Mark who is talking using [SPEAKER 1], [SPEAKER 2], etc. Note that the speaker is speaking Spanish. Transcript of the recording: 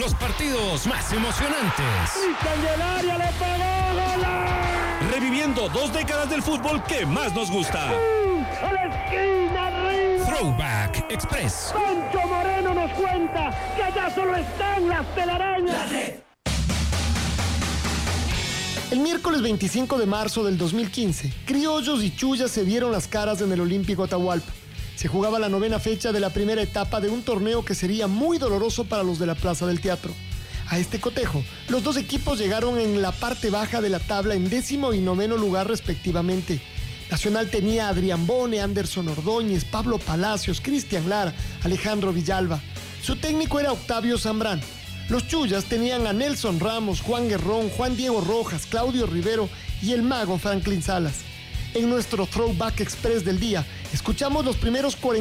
[SPEAKER 1] los partidos más emocionantes.
[SPEAKER 2] ¡Cristian del área le pegó! ¡Gol!
[SPEAKER 3] Reviviendo 2 décadas del fútbol que más nos gusta.
[SPEAKER 2] ¡A la esquina, arriba!
[SPEAKER 1] Throwback Express.
[SPEAKER 2] Pancho Moreno nos cuenta que allá solo están las telarañas.
[SPEAKER 4] El miércoles 25 de marzo del 2015, criollos y chullas se vieron las caras en el Olímpico Atahualpa. Se jugaba la 9ª fecha de la primera etapa de un torneo que sería muy doloroso para los de la Plaza del Teatro. A este cotejo, los dos equipos llegaron en la parte baja de la tabla en 10º y 9º lugar respectivamente. Nacional tenía a Adrián Bone, Anderson Ordóñez, Pablo Palacios, Cristian Lara, Alejandro Villalba. Su técnico era Octavio Zambrán. Los chullas tenían a Nelson Ramos, Juan Guerrón, Juan Diego Rojas, Claudio Rivero y el mago Franklin Salas. En nuestro Throwback Express del día, escuchamos los primeros 40